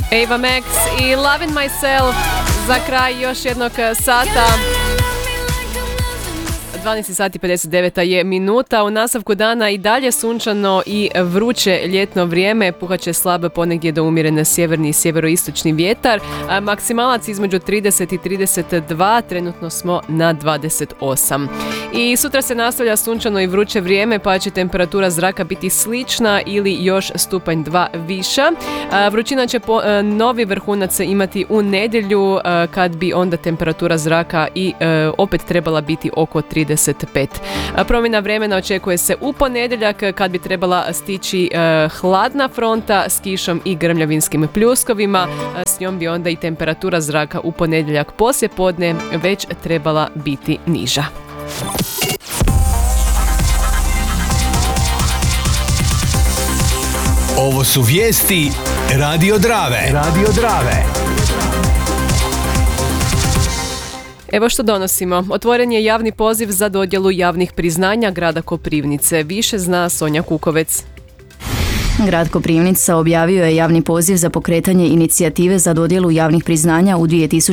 Ava Max i Lovin' Myself za kraj još jednog sata. 12 sati 59 je minuta. U nastavku dana i dalje sunčano i vruće ljetno vrijeme. Puhat će slab ponegdje do umjerene sjeverni i sjeveroistočni vjetar. Maksimalac između 30 i 32, trenutno smo na 28. I sutra se nastavlja sunčano i vruće vrijeme, pa će temperatura zraka biti slična ili još stupanj 2 viša. Vrućina će novi vrhunac imati u nedjelju, kad bi onda temperatura zraka i opet trebala biti oko 35. Promjena vremena očekuje se u ponedjeljak, kad bi trebala stići hladna fronta s kišom i grmljavinskim pljuskovima. S njom bi onda i temperatura zraka u ponedjeljak poslijepodne već trebala biti niža. Ovo su vijesti Radio Drave. Radio Drave. Evo što donosimo. Otvoren je javni poziv za dodjelu javnih priznanja grada Koprivnice. Više zna Sonja Kukovec. Grad Koprivnica objavio je javni poziv za pokretanje inicijative za dodjelu javnih priznanja u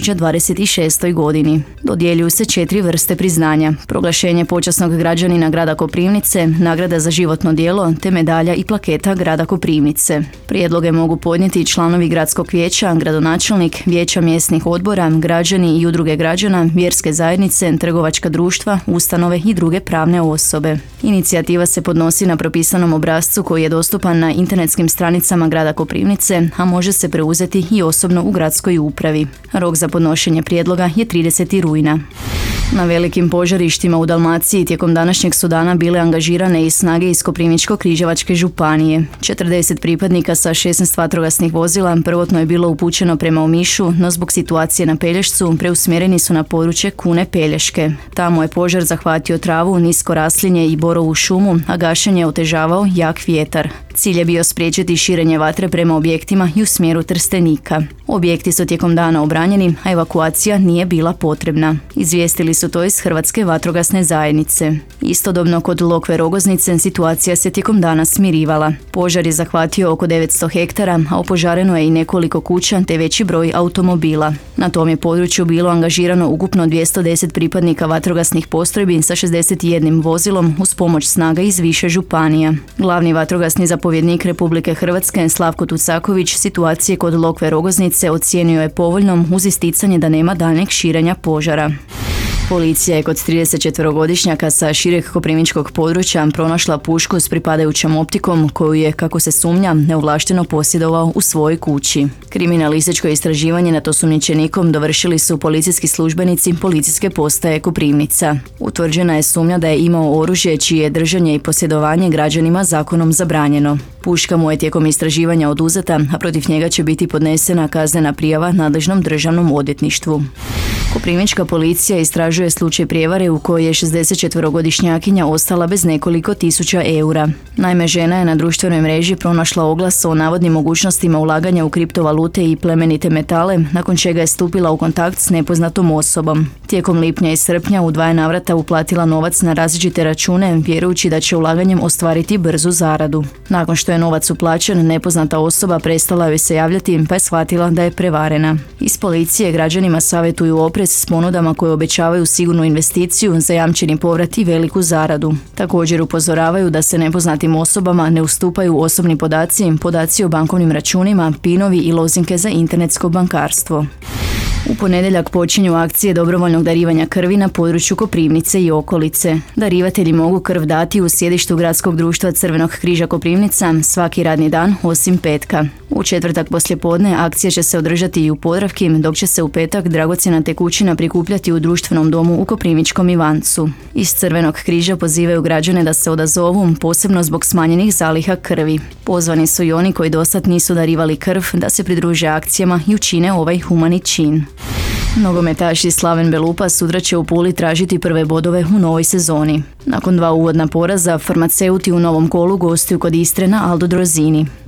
2026. godini. Dodjeljuju se 4 vrste priznanja: proglašenje počasnog građanina grada Koprivnice, nagrada za životno djelo te medalja i plaketa grada Koprivnice. Prijedloge mogu podnijeti članovi gradskog vijeća, gradonačelnik, vijeća mjesnih odbora, građani i udruge građana, vjerske zajednice, trgovačka društva, ustanove i druge pravne osobe. Inicijativa se podnosi na propisanom obrascu koji je dostupan na internetskim stranicama grada Koprivnice, a može se preuzeti i osobno u gradskoj upravi. Rok za podnošenje prijedloga je 30. rujna. Na velikim požarištima u Dalmaciji tijekom današnjeg su dana bile angažirane i snage iz Koprivničko-križevačke županije. 40 pripadnika sa 16 vatrogasnih vozila prvotno je bilo upućeno prema Omišu, no zbog situacije na Pelješcu preusmjereni su na područje Kune Pelješke. Tamo je požar zahvatio travu, nisko raslinje i borovu šumu, a gašenje otežavao jak vjetar. Cilj je bio spriječiti širenje vatre prema objektima i u smjeru Trstenika. Objekti su tijekom dana obranjeni, a evakuacija nije bila potrebna. Izvijestili su to iz Hrvatske vatrogasne zajednice. Istodobno kod Lokve Rogoznice situacija se tijekom dana smirivala. Požar je zahvatio oko 900 hektara, a opožareno je i nekoliko kuća te veći broj automobila. Na tom je području bilo angažirano ukupno 210 pripadnika vatrogasnih postrojbi sa 61 vozilom uz pomoć snaga iz više županija. Glavni vatrogasni zapovjednik Republike Hrvatske Slavko Tucaković situacije kod Lokve Rogoznice ocijenio je povoljnom uz isticanje da nema daljnjeg širenja požara. Policija je kod 34-godišnjaka sa šireg koprivničkog područja pronašla pušku s pripadajućom optikom koju je, kako se sumnja, neovlašteno posjedovao u svojoj kući. Kriminalističko istraživanje nad osumnjičenikom dovršili su policijski službenici Policijske postaje Koprivnica. Utvrđena je sumnja da je imao oružje čije je držanje i posjedovanje građanima zakonom zabranjeno. Puška mu je tijekom istraživanja oduzeta, a protiv njega će biti podnesena kaznena prijava nadležnom državnom odvjetništvu. Koprivnička policija istražuje slučaj prijevare u kojoj je 64-godišnjakinja ostala bez nekoliko tisuća eura. Naime, žena je na društvenoj mreži pronašla oglas o navodnim mogućnostima ulaganja u kriptovalute i plemenite metale, nakon čega je stupila u kontakt s nepoznatom osobom. Tijekom lipnja i srpnja u 2 navrata uplatila novac na različite račune, vjerujući da će ulaganjem ostvariti brzu zaradu. Nakon što je novac uplaćen, nepoznata osoba prestala joj se javljati, pa je shvatila da je prevarena. Iz policije građanima savjetuju oprez s ponudama koje obećavaju sigurnu investiciju, zajamčeni povrat i veliku zaradu. Također upozoravaju da se nepoznatim osobama ne ustupaju osobni podaci, podaci o bankovnim računima, pinovi i lozinke za internetsko bankarstvo. U ponedjeljak počinju akcije dobrovoljnog darivanja krvi na području Koprivnice i okolice. Darivatelji mogu krv dati u sjedištu Gradskog društva Crvenog križa Koprivnica svaki radni dan osim petka. U četvrtak poslijepodne akcija će se održati i u Podravki, dok će se u petak dragocjena tekućina prikupljati u društvenom domu u Koprivničkom Ivancu. Iz Crvenog križa pozivaju građane da se odazovu, posebno zbog smanjenih zaliha krvi. Pozvani su i oni koji dosad nisu darivali krv da se pridruže akcijama i učine ovaj humani čin. Nogometaši Slaven Belupa sutra će u Puli tražiti prve bodove u novoj sezoni. Nakon 2 uvodna poraza, farmaceuti u novom kolu gostuju kod Istre na Aldo Drozini.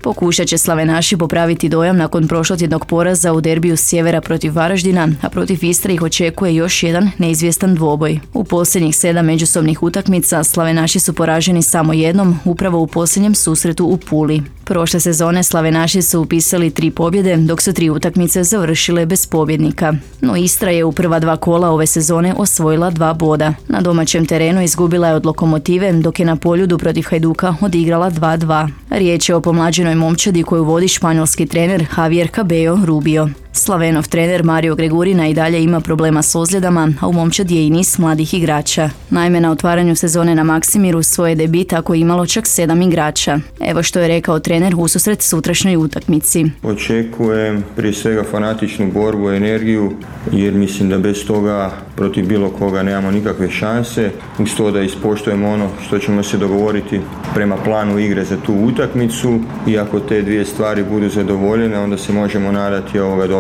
Pokušat će slavenaši popraviti dojam nakon prošlotjednog poraza u derbiju sjevera protiv Varaždina, a protiv Istre ih očekuje još jedan neizvjestan dvoboj. U posljednjih 7 međusobnih utakmica slavenaši su poraženi samo jednom, upravo u posljednjem susretu u Puli. Prošle sezone slavenaši su upisali 3 pobjede, dok su 3 utakmice završile bez pobjednika. No Istra je u prva 2 kola ove sezone osvojila 2 boda. Na domaćem terenu izgubila je od Lokomotive, dok je na Poljudu protiv Hajduka odigrala 2-2. Riječ je o pomlađenoj momčadi koju vodi španjolski trener Javier Cabello Rubio. Slavenov trener Mario Gregurina i dalje ima problema s ozljedama, a u momčadi je i niz mladih igrača. Naime, na otvaranju sezone na Maksimiru svoje debit tako je imalo čak 7 igrača. Evo što je rekao trener ususret sutrašnjoj utakmici. Očekujem prije svega fanatičnu borbu i energiju, jer mislim da bez toga protiv bilo koga nemamo nikakve šanse. Uz to da ispoštujemo ono što ćemo se dogovoriti prema planu igre za tu utakmicu, i ako te dvije stvari budu zadovoljene, onda se možemo nadati